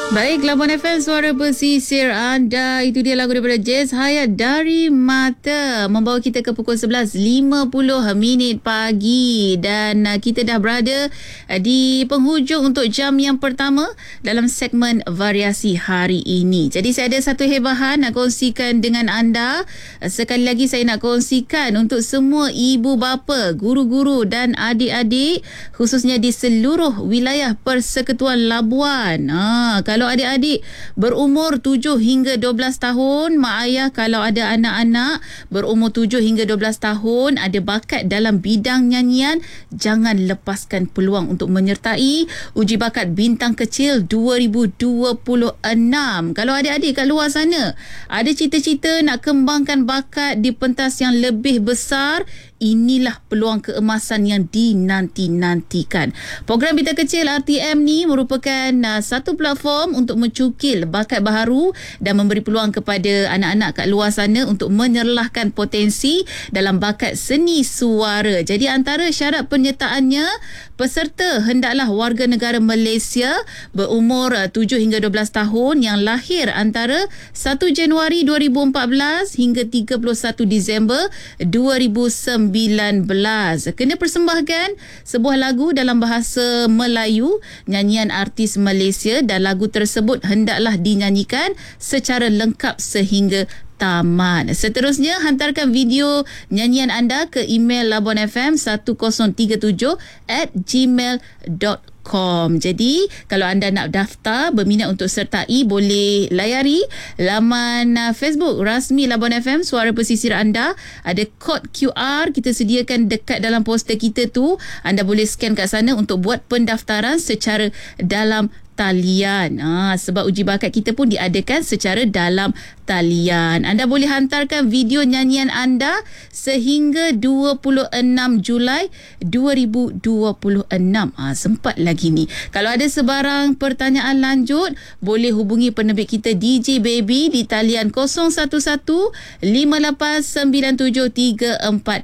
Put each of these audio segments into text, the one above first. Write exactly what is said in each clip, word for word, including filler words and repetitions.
Baik, Labuan F M, suara pesisir anda. Itu dia lagu daripada Jazz Hayat, Dari Mata. Membawa kita ke pukul sebelas lima puluh minit pagi. Dan uh, kita dah berada uh, di penghujung untuk jam yang pertama dalam segmen variasi hari ini. Jadi saya ada satu hebahan nak kongsikan dengan anda. Uh, sekali lagi saya nak kongsikan untuk semua ibu bapa, guru-guru dan adik-adik, khususnya di seluruh wilayah Persekutuan Labuan. Ha, kalau adik-adik berumur tujuh hingga dua belas tahun, mak ayah kalau ada anak-anak berumur tujuh hingga dua belas tahun ada bakat dalam bidang nyanyian, jangan lepaskan peluang untuk menyertai uji bakat bintang kecil dua ribu dua puluh enam. Kalau adik-adik kat luar sana ada cita-cita nak kembangkan bakat di pentas yang lebih besar, inilah peluang keemasan yang dinanti-nantikan. Program Bintang Kecil R T M ni merupakan uh, satu platform untuk mencukil bakat baharu dan memberi peluang kepada anak-anak kat luar sana untuk menyerlahkan potensi dalam bakat seni suara. Jadi antara syarat penyertaannya, peserta hendaklah warga negara Malaysia berumur uh, tujuh hingga dua belas tahun yang lahir antara satu Januari dua ribu empat belas hingga tiga puluh satu Disember dua ribu sembilan belas. Kena persembahkan sebuah lagu dalam bahasa Melayu, nyanyian artis Malaysia, dan lagu tersebut hendaklah dinyanyikan secara lengkap sehingga tamat. Seterusnya, hantarkan video nyanyian anda ke email labuanfm ten tiga tujuh at gmail dot com. Jadi kalau anda nak daftar berminat untuk sertai, boleh layari laman uh, Facebook rasmi Labuan F M, suara pesisir anda. Ada kod Q R kita sediakan dekat dalam poster kita tu. Anda boleh scan kat sana untuk buat pendaftaran secara dalam talian. Ha, sebab uji bakat kita pun diadakan secara dalam talian. Anda boleh hantarkan video nyanyian anda sehingga dua puluh enam Julai dua ribu dua puluh enam. Ha, sempat lagi ni. Kalau ada sebarang pertanyaan lanjut, boleh hubungi penerbit kita D J Baby di talian kosong satu satu lima lapan sembilan tujuh tiga empat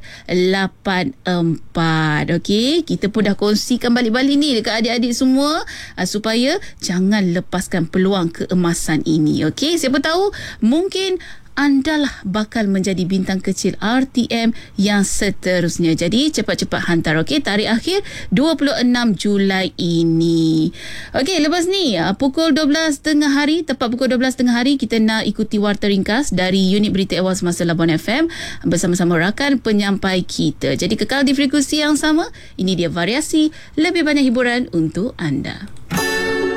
lapan empat. Okey, kita pun dah kongsikan balik-balik ni dekat adik-adik semua uh, supaya jangan lepaskan peluang keemasan ini. Okey, siapa tahu mungkin andalah bakal menjadi bintang kecil R T M yang seterusnya. Jadi cepat-cepat hantar. Okey, tarikh akhir dua puluh enam Julai ini. Okey, lepas ni pukul dua belas tengah hari, tepat pukul dua belas tengah hari, kita nak ikuti warta ringkas dari unit berita awal semasa Labuan F M bersama-sama rakan penyampai kita. Jadi kekal di frekuensi yang sama. Ini dia variasi, lebih banyak hiburan untuk anda.